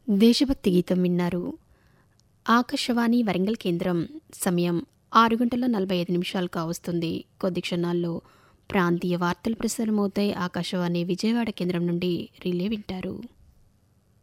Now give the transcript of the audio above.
దేశభక్తి గీతం విన్నారు. ఆకాశవాణి వరంగల్ కేంద్రం. సమయం 6:45 కావస్తుంది. కొద్ది క్షణాల్లో ప్రాంతీయ వార్తలు ప్రసారమవుతాయి. ఆకాశవాణి విజయవాడ కేంద్రం నుండి రిలే వింటారు.